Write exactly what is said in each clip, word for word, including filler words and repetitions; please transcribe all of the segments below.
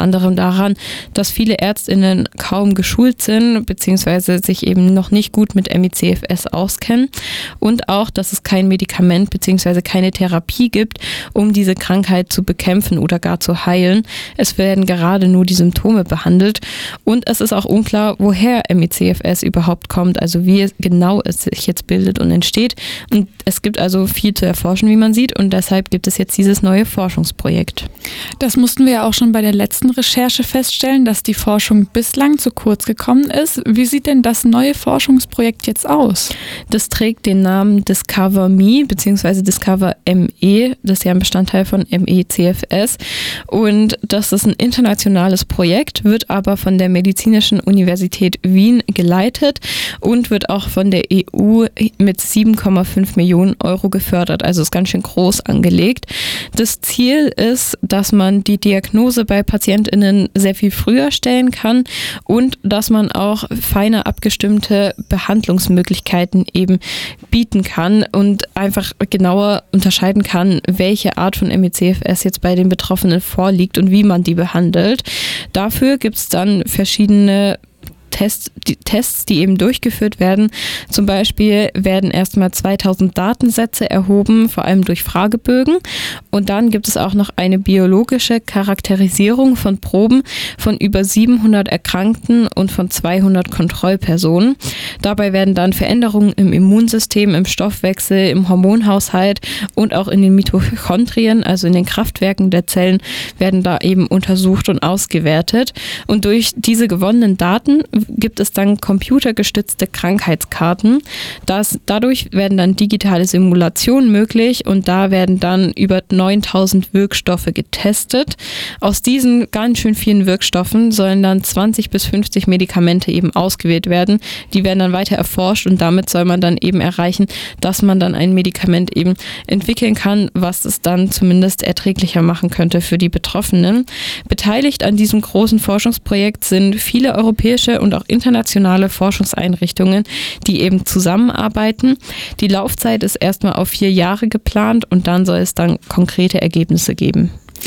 anderem daran, dass viele ÄrztInnen kaum geschult sind, beziehungsweise sich eben noch nicht gut mit M E C F S auskennen und auch, dass es kein Medikament beziehungsweise keine Therapie gibt, um diese Krankheit zu bekämpfen oder gar zu heilen. Es werden gerade nur die Symptome behandelt und es ist auch unklar, woher M E C F S überhaupt kommt, also wie es genau es sich jetzt bildet und entsteht. Und es gibt also viel zu erforschen, wie man sieht, und deshalb gibt es jetzt dieses neue Forschungsprojekt. Das mussten wir ja auch schon bei der letzten Recherche feststellen, dass die Forschung bislang zu kurz gekommen ist. Wie sieht denn das neue Forschungsprojekt jetzt aus? Das trägt den Namen Discover Me bzw. Discover M E, das ist ja ein Bestandteil von M E C F S, und das ist ein internationales Projekt, wird aber von der Medizinischen Universität Wien geleitet und wird auch von der E U mit sieben Komma fünf Millionen Euro gefördert, also ist ganz schön groß angelegt. Das Ziel ist, dass man die Diagnose bei PatientInnen sehr viel früher stellen kann und dass man auch feiner abgestimmte Behandlungsmöglichkeiten eben bieten kann und einfach genauer unterscheiden kann, welche Art von M E C F S jetzt bei den Betroffenen vorliegt und wie man die behandelt. Dafür gibt es dann verschiedene Tests die, Tests, die eben durchgeführt werden. Zum Beispiel werden erstmal zweitausend Datensätze erhoben, vor allem durch Fragebögen. Und dann gibt es auch noch eine biologische Charakterisierung von Proben von über siebenhundert Erkrankten und von zweihundert Kontrollpersonen. Dabei werden dann Veränderungen im Immunsystem, im Stoffwechsel, im Hormonhaushalt und auch in den Mitochondrien, also in den Kraftwerken der Zellen, werden da eben untersucht und ausgewertet. Und durch diese gewonnenen Daten gibt es dann computergestützte Krankheitskarten. Das, dadurch werden dann digitale Simulationen möglich und da werden dann über neuntausend Wirkstoffe getestet. Aus diesen ganz schön vielen Wirkstoffen sollen dann zwanzig bis fünfzig Medikamente eben ausgewählt werden. Die werden dann weiter erforscht und damit soll man dann eben erreichen, dass man dann ein Medikament eben entwickeln kann, was es dann zumindest erträglicher machen könnte für die Betroffenen. Beteiligt an diesem großen Forschungsprojekt sind viele europäische und auch internationale Forschungseinrichtungen, die eben zusammenarbeiten. Die Laufzeit ist erstmal auf vier Jahre geplant und dann soll es dann konkrete Ergebnisse geben.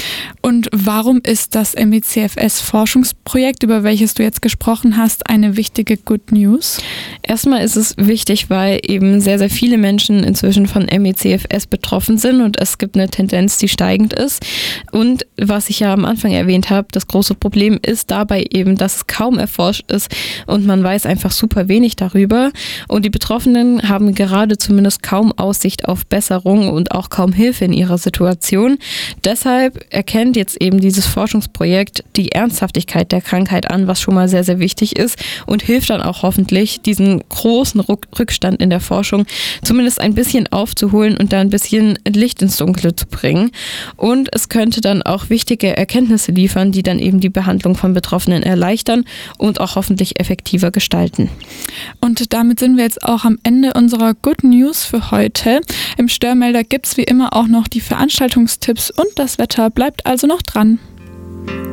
Und warum ist das M E C F S-Forschungsprojekt, über welches du jetzt gesprochen hast, eine wichtige Good News? Erstmal ist es wichtig, weil eben sehr, sehr viele Menschen inzwischen von M E C F S betroffen sind und es gibt eine Tendenz, die steigend ist. Und was ich ja am Anfang erwähnt habe, das große Problem ist dabei eben, dass es kaum erforscht ist und man weiß einfach super wenig darüber. Und die Betroffenen haben gerade zumindest kaum Aussicht auf Besserung und auch kaum Hilfe in ihrer Situation. Deshalb erkennt jetzt eben dieses Forschungsprojekt die Ernsthaftigkeit der Krankheit an, was schon mal sehr, sehr wichtig ist und hilft dann auch hoffentlich, diesen großen Rückstand in der Forschung zumindest ein bisschen aufzuholen und da ein bisschen Licht ins Dunkle zu bringen. Und es könnte dann auch wichtige Erkenntnisse liefern, die dann eben die Behandlung von Betroffenen erleichtern und auch hoffentlich effektiver gestalten. Und damit sind wir jetzt auch am Ende unserer Good News für heute. Im Störmelder gibt es wie immer auch noch die Veranstaltungstipps und das Wetter. Bleibt also noch dran.